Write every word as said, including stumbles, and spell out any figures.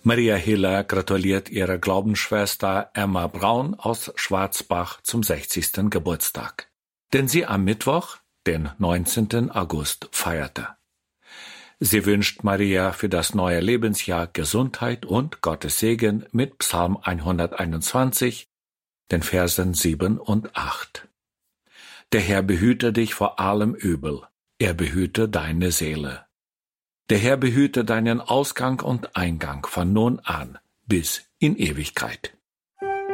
Maria Hiller gratuliert ihrer Glaubensschwester Emma Braun aus Schwarzbach zum sechzigsten Geburtstag, den sie am Mittwoch, den neunzehnten August, feierte. Sie wünscht Maria für das neue Lebensjahr Gesundheit und Gottes Segen mit Psalm hunderteinundzwanzig, den Versen sieben und acht. Der Herr behüte dich vor allem Übel, er behüte deine Seele. Der Herr behüte deinen Ausgang und Eingang von nun an bis in Ewigkeit.